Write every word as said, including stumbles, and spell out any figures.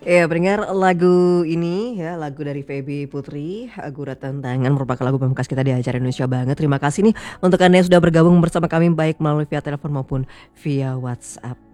Ya, pendengar lagu ini ya, lagu dari Feby Putri, Guratan Tantangan merupakan lagu pamungkas kita di acara Indonesia Banget. Terima kasih nih untuk Anda yang sudah bergabung bersama kami baik melalui via telepon maupun via WhatsApp.